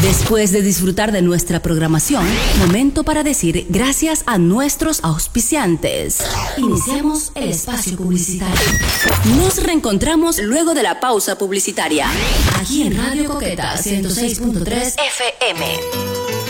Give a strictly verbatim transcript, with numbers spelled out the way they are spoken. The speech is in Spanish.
Después de disfrutar de nuestra programación, momento para decir gracias a nuestros auspiciantes. Iniciamos el espacio publicitario. Nos reencontramos luego de la pausa publicitaria, aquí en Radio Coqueta ciento seis punto tres F M.